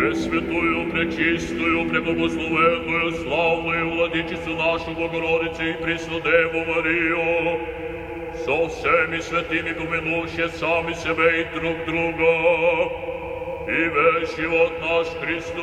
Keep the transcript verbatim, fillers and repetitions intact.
Пресвятую, пречистую, преблагословенную, славную Владычицу нашу Богородицу и Преснодеву Марию, со всеми святыми помянуще сами себя и друг друга, и весь живот наш Христу